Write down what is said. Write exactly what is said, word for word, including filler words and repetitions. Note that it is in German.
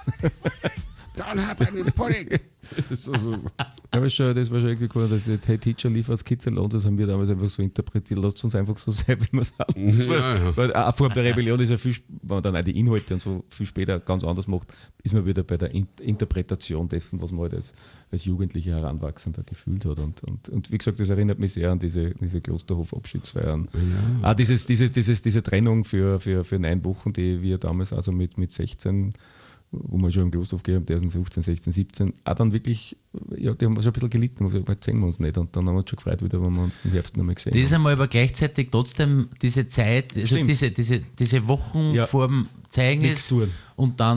Don't have any pudding. So, so. Das, war schon, das war schon irgendwie cool, dass jetzt Hey Teacher lief als Kitzel und das haben wir damals einfach so interpretiert, lasst uns einfach so sein, wie wir sind. Ja, ja. Weil eine Form der Rebellion ist ja viel, wenn man dann auch die Inhalte und so viel später ganz anders macht, ist man wieder bei der In- Interpretation dessen, was man halt als, als Jugendlicher Heranwachsender gefühlt hat. Und, und, und wie gesagt, das erinnert mich sehr an diese, diese Klosterhof-Abschiedsfeiern. Ja. Auch dieses, dieses, dieses, diese Trennung für, für, für neun Wochen, die wir damals also mit, mit sechzehn, wo wir schon im Klosterhof gegeben haben, fünfzehn, sechzehn, siebzehn, auch dann wirklich, ja, die haben schon ein bisschen gelitten, wo gesagt, sehen wir uns nicht. Und dann haben wir uns schon gefreut wieder, wenn wir uns im Herbst noch mal gesehen haben. Das ist einmal aber gleichzeitig trotzdem diese Zeit, also diese, diese, diese Wochen ja. vor dem Zeugnis Nichts tun. und dann